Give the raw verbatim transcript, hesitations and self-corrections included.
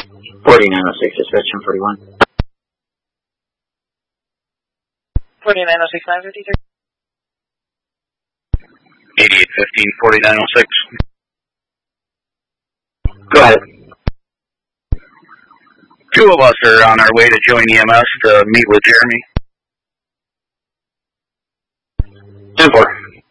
forty-nine oh six, dispatch one forty-one. forty-nine oh six, nine fifty-three. eighty-eight fifteen, forty-nine oh six. Go ahead. Two of us are on our way to join E M S to meet with Jeremy. ten four.